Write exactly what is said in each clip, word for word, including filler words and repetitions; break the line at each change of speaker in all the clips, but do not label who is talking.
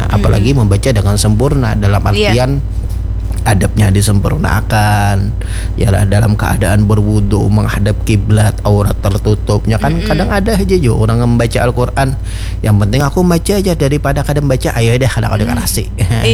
apalagi membaca dengan sempurna dalam artian yeah. adabnya disempurnakan, ya dalam keadaan berwudu menghadap kiblat, aurat tertutupnya kan. Mm-hmm. Kadang ada aja jo orang membaca Al-Qur'an, yang penting aku baca aja daripada kadang baca ayo deh kadang ada karasi.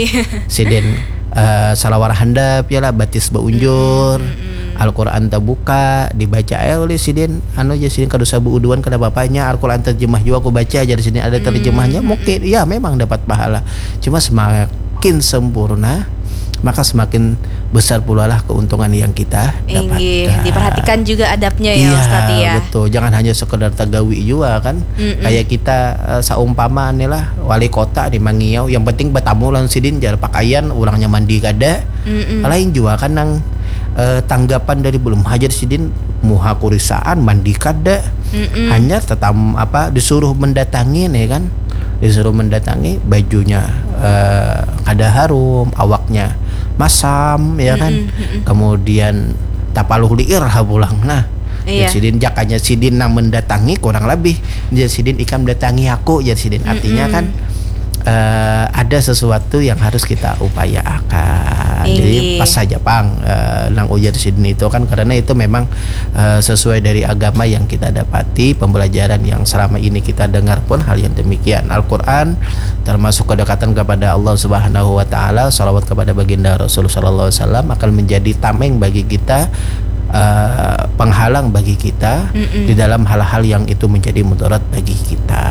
Siden uh, salawar handap ya lah batis beunjur. Mm-hmm. Al-Qur'an terbuka dibaca ayo oleh siden anu aja siden kada sabu uduan kada bapaknya Al-Qur'an terjemah juga aku baca aja di sini ada terjemahnya. Mm-hmm. Mungkin ya memang dapat pahala, cuma semakin sempurna maka semakin besar pula lah keuntungan yang kita dapatkan.
Diperhatikan juga adabnya ya, Ustaz ya.
Iya betul, jangan hanya sekedar tagawi juga kan. Mm-mm. Kayak kita uh, saumpama nih lah wali kota di Mangiau, yang penting bertamu langsung sidin jar pakaian orangnya mandi kada. Mm-mm. Lain juga kan nang uh, tanggapan dari belum hajar sidin muha kurisaan mandi kada. Mm-mm. Hanya tetap apa disuruh mendatangi nih kan, disuruh mendatangi bajunya uh, kada harum, awaknya masam ya kan. Mm-mm. Kemudian tapaluh liir pulang. Nah iya. Sidin jakanya sidin nang mendatangi kurang lebih jadi sidin ikam datangi aku jadi sidin. Artinya Mm-mm. kan uh, ada sesuatu yang harus kita upayakan. Iyi. Jadi pas saja pang uh, nang ujar sidin itu kan karena itu memang uh, sesuai dari agama yang kita dapati, pembelajaran yang selama ini kita dengar pun hal yang demikian. Al-Qur'an termasuk kedekatan kepada Allah Subhanahu wa taala, salawat kepada baginda Rasulullah sallallahu alaihi wasallam akan menjadi tameng bagi kita, uh, penghalang bagi kita. Mm-mm. Di dalam hal-hal yang itu menjadi mudarat bagi kita.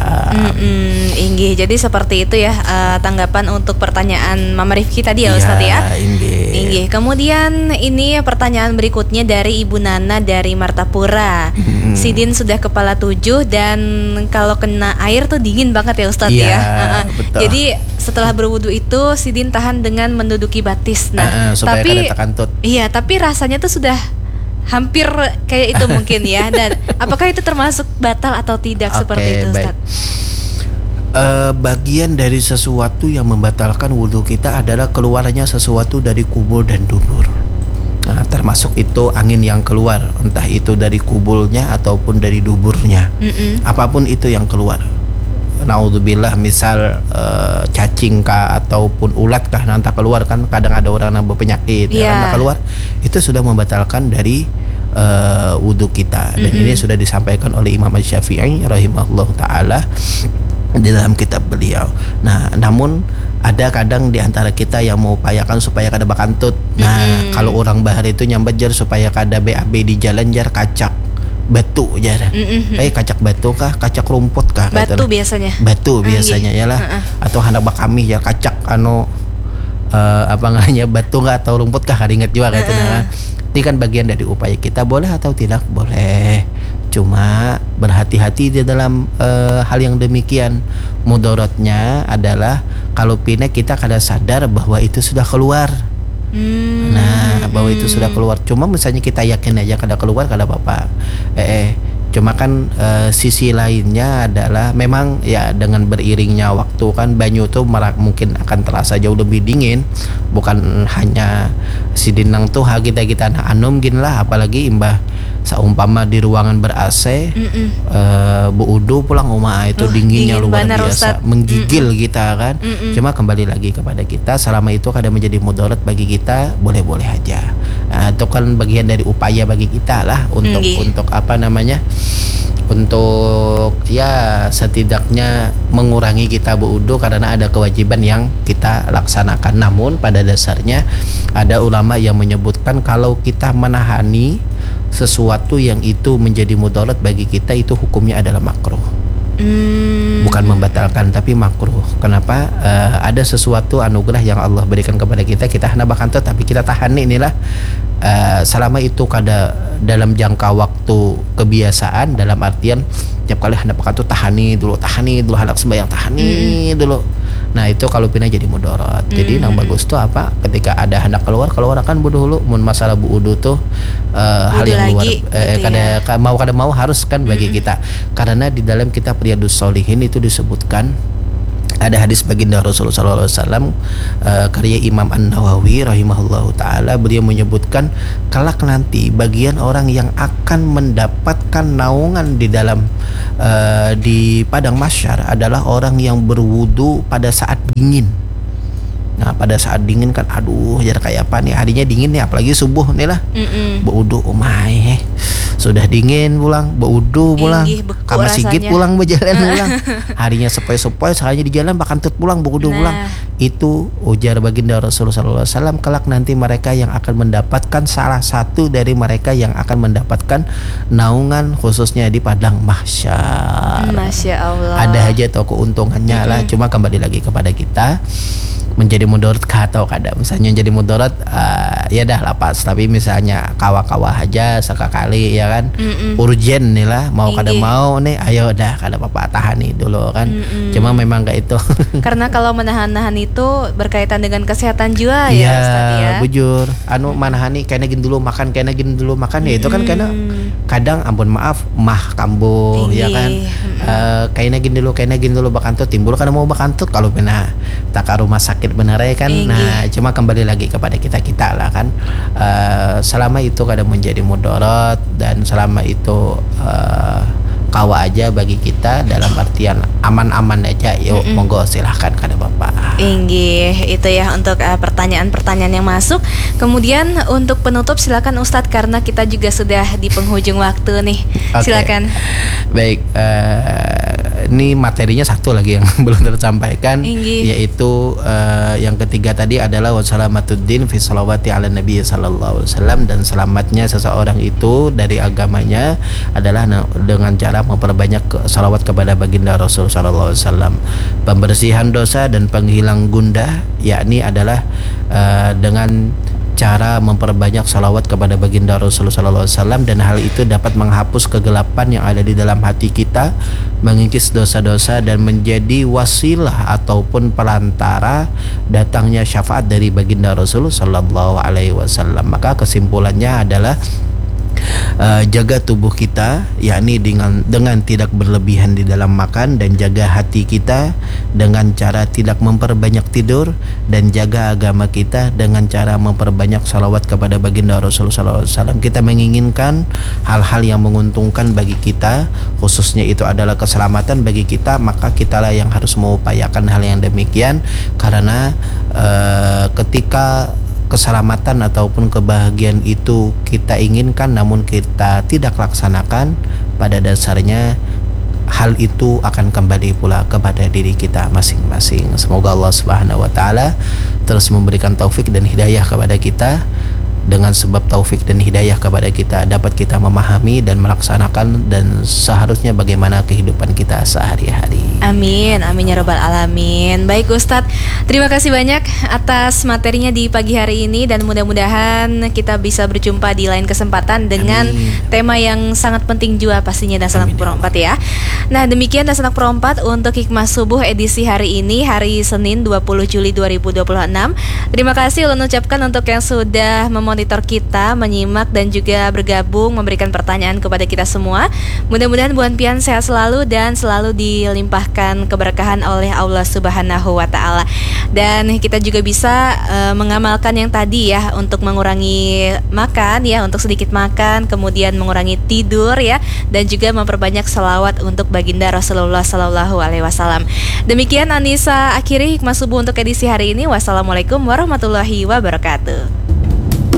Inggih, jadi seperti itu ya uh, tanggapan untuk pertanyaan Mama Rifki tadi ya, ya Ustaz ya.
Inggih.
Inggih. Kemudian ini pertanyaan berikutnya dari Ibu Nana dari Martapura. Mm-hmm. Sidin sudah kepala tujuh dan kalau kena air tuh dingin banget ya Ustaz ya. ya. Uh-uh. Jadi setelah berwudu itu Sidin tahan dengan menduduki batis. Nah, uh, supaya tapi kantut. Iya, tapi rasanya tuh sudah hampir kayak itu mungkin ya. Dan apakah itu termasuk batal atau tidak? Okay, seperti itu Ustaz?
Uh, bagian dari sesuatu yang membatalkan wudhu kita adalah keluarnya sesuatu dari kubul dan dubur. Nah, termasuk itu angin yang keluar, entah itu dari kubulnya ataupun dari duburnya. Mm-mm. Apapun itu yang keluar. Naudzubillah, misal uh, cacing kah ataupun ulat kah nanti keluar kan, kadang ada orang yang berpenyakit yeah. ya, keluar itu sudah membatalkan dari uh, wudhu kita. Dan mm-hmm. ini sudah disampaikan oleh Imam Syafi'i rahimahullah taala di dalam kitab beliau. Nah, namun ada kadang di antara kita yang mau upayakan supaya kada bakantut. Nah, mm-hmm. kalau orang bahar itu nyambat jar supaya kada B A B di jalan jar kacak batu jar. Mm-hmm. Eh kacak batu kah, kacak rumput kah?
Batu kata, biasanya.
Batu biasanya ya lah. Uh-uh. Atau hendak bakami ya kacak anu uh, apa namanya batu kah atau rumput kah? Kada ingat juga uh-uh. Nah, ini kan bagian dari upaya kita, boleh atau tidak boleh. Cuma berhati-hati di dalam uh, hal yang demikian. Mudaratnya adalah kalau pindah kita kada sadar bahwa itu sudah keluar. Hmm. Nah, bahwa itu sudah keluar. Cuma misalnya kita yakin aja kada keluar kada apa-apa. Eh, eh cuma kan uh, sisi lainnya adalah memang ya dengan beriringnya waktu kan banyu tuh merak, mungkin akan terasa jauh lebih dingin. Bukan hanya si dinang tuh ha kita kita nah anum gin lah, apalagi imbah saumpama di ruangan ber-A C uh, buudu pulang rumah itu uh, dinginnya dingin luar biasa, Ustaz. Menggigil Mm-mm. kita kan. Mm-mm. Cuma kembali lagi kepada kita, selama itu kada menjadi mudarat bagi kita, boleh-boleh aja. Nah, itu kan bagian dari upaya bagi kita lah untuk mm. untuk apa namanya? Untuk ya setidaknya mengurangi kita buudu karena ada kewajiban yang kita laksanakan. Namun pada dasarnya ada ulama yang menyebutkan kalau kita menahani sesuatu yang itu menjadi mudarat bagi kita, itu hukumnya adalah makruh. Hmm. Bukan membatalkan tapi makruh. Kenapa? Uh, ada sesuatu anugerah yang Allah berikan kepada kita, kita hendak bakantut tapi kita tahan inilah uh, selama itu kada dalam jangka waktu kebiasaan, dalam artian tiap kali hendak bakantut tahani dulu, tahani dulu, hendak sembahyang tahani hmm. dulu. Nah itu kalau pindah jadi mudarat. Hmm. Jadi yang bagus tuh apa? Ketika ada hendak keluar, keluar akan budu dulu. Mun masalah buudu tuh uh, hal yang luar eh, gitu kada ya. mau kada mau harus kan bagi hmm. kita. Karena di dalam kitab Riyadhus Shalihin itu disebutkan ada hadis baginda Rasulullah sallallahu alaihi wasallam, uh, karya Imam An-Nawawi rahimahullahu taala, beliau menyebutkan kelak nanti bagian orang yang akan mendapatkan naungan di dalam uh, di padang mahsyar adalah orang yang berwudu pada saat dingin. Nah pada saat dingin kan aduh jadi kayak apa nih, harinya dingin nih apalagi subuh nih lah, berwudu umai sudah dingin pulang berwudu pulang kamar sigit pulang berjalan pulang harinya sepoi-sepoi sekalinya di jalan bahkan tut pulang berwudu nah. pulang. Itu ujar baginda Rasulullah sallallahu alaihi wasallam, kelak nanti mereka yang akan mendapatkan salah satu dari mereka yang akan mendapatkan naungan khususnya di padang mahsyar.
Masya Allah.
Ada aja tau keuntungannya mm-hmm. lah, cuma kembali lagi kepada kita menjadi mudarat kah atau kada. Misalnya jadi mudarat uh, ya dah lapas, tapi misalnya kawa-kawa aja sekali ya kan, mm-mm. urgen nih lah, mau Inggi. kada mau nih ayo dah kada apa-apa tahan nih dulu kan. Mm-mm. Cuma memang kayak itu
karena kalau menahan-nahan itu berkaitan dengan kesehatan jiwa ya, ya Ustaz ya.
Bujur anu menahan nih kayaknya gini dulu makan kayaknya gini dulu makan ya itu kan karena kadang ampun maaf mah kambuh ya kan, uh, kayaknya gini dulu kayaknya gini dulu bakantut timbul kada mau bakantut kalau benar tak ke rumah sakit benar ya kan. Inggi. Nah cuma kembali lagi kepada kita kita lah kan, uh, selama itu kadang menjadi mudarat dan selama itu uh, kawa aja bagi kita dalam artian aman-aman aja, yuk mm-mm. monggo silahkan kada bapak.
Inggi, itu ya untuk uh, pertanyaan-pertanyaan yang masuk. Kemudian untuk penutup silakan Ustadz karena kita juga sudah di penghujung waktu nih. Okay. Silakan.
Baik, uh, ini materinya satu lagi yang belum tersampaikan, Inggi. Yaitu uh, yang ketiga tadi adalah wassalamatuddin fi sholawati ala nabi sallallahu alaihi wasallam, dan selamatnya seseorang itu dari agamanya adalah dengan cara memperbanyak salawat kepada baginda Rasul sallallahu alaihi wasallam. Pembersihan dosa dan penghilang gundah yakni adalah uh, dengan cara memperbanyak salawat kepada baginda Rasul sallallahu alaihi wasallam, dan hal itu dapat menghapus kegelapan yang ada di dalam hati kita, mengikis dosa-dosa dan menjadi wasilah ataupun perantara datangnya syafaat dari baginda Rasul sallallahu alaihi wasallam. Maka kesimpulannya adalah Uh, jaga tubuh kita yakni dengan dengan tidak berlebihan di dalam makan, dan jaga hati kita dengan cara tidak memperbanyak tidur, dan jaga agama kita dengan cara memperbanyak salawat kepada baginda Rasulullah sallallahu alaihi wasallam. Kita menginginkan hal-hal yang menguntungkan bagi kita, khususnya itu adalah keselamatan bagi kita, maka kitalah yang harus mengupayakan hal yang demikian, karena uh, ketika keselamatan ataupun kebahagiaan itu kita inginkan namun kita tidak laksanakan, pada dasarnya hal itu akan kembali pula kepada diri kita masing-masing. Semoga Allah Subhanahu wa taala terus memberikan taufik dan hidayah kepada kita. Dengan sebab taufik dan hidayah kepada kita dapat kita memahami dan melaksanakan dan seharusnya bagaimana kehidupan kita sehari-hari.
Amin, amin ya rabbal alamin. Baik Ustadz, terima kasih banyak atas materinya di pagi hari ini, dan mudah-mudahan kita bisa berjumpa di lain kesempatan dengan amin. Tema yang sangat penting juga pastinya Dasanak Pro empat ya. Nah demikian Dasanak Pro empat untuk Hikmah Subuh edisi hari ini, hari Senin dua puluh Juli dua ribu dua puluh enam. Terima kasih ulun ucapkan untuk yang sudah memonitor kita, menyimak dan juga bergabung memberikan pertanyaan kepada kita semua. Mudah-mudahan Buan Pian sehat selalu dan selalu dilimpahkan keberkahan oleh Allah Subhanahu wa taala. Dan kita juga bisa uh, mengamalkan yang tadi ya, untuk mengurangi makan ya, untuk sedikit makan, kemudian mengurangi tidur ya, dan juga memperbanyak selawat untuk baginda Rasulullah sallallahu alaihi wasallam. Demikian Anissa akhiri Hikmah Subuh untuk edisi hari ini. Wassalamualaikum warahmatullahi wabarakatuh.